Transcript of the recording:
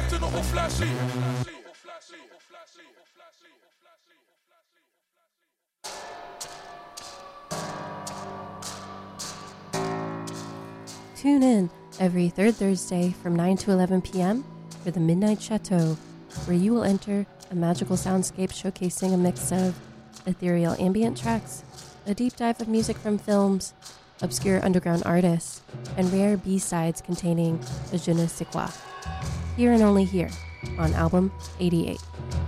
acting all flashy. Tune in every third Thursday from 9 to 11 p.m. for the Midnight Chateau, where you will enter a magical soundscape showcasing a mix of ethereal ambient tracks, a deep dive of music from films, obscure underground artists, and rare B-sides containing a je ne sais quoi. Here and only here on Album 88.